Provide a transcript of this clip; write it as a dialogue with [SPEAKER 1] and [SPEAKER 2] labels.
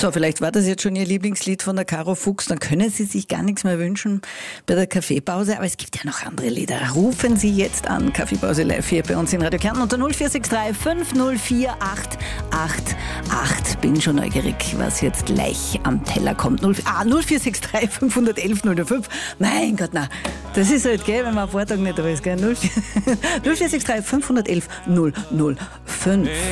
[SPEAKER 1] So, vielleicht war das jetzt schon Ihr Lieblingslied von der Caro Fuchs. Dann können Sie sich gar nichts mehr wünschen bei der Kaffeepause. Aber es gibt ja noch andere Lieder. Rufen Sie jetzt an. Kaffeepause live hier bei uns in Radio Kärnten unter 0463 504 888. Bin schon neugierig, was jetzt gleich am Teller kommt. 0463 511 005. Mein Gott, na, das ist halt, gell, wenn man am Vortag nicht da ist, gell? 0463 511 005.